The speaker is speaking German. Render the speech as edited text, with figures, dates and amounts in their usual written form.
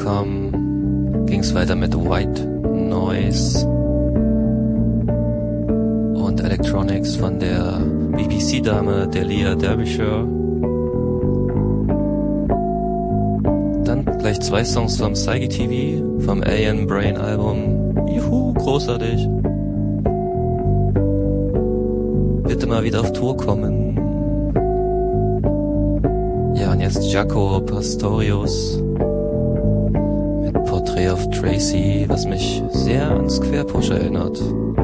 ging's weiter mit White Noise und Electronics von der BBC-Dame Delia Derbyshire. Dann gleich 2 Songs vom Psyche TV, vom Alien Brain Album. Juhu, großartig. Bitte mal wieder auf Tour kommen. Ja, und jetzt Jaco Pastorius mit Portrait of Tracy, was mich sehr ans Querpush erinnert.